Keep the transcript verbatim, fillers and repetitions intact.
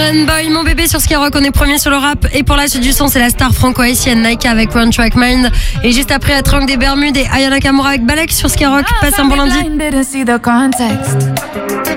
Aaron Boy, mon bébé sur Skyrock, on est premier sur le rap. Et pour la suite du son, c'est la star franco-haïtienne Naika avec One Track Mind. Et juste après, la Triangle des Bermudes et Aya Nakamura avec Balek sur Skyrock. Passe un bon lundi.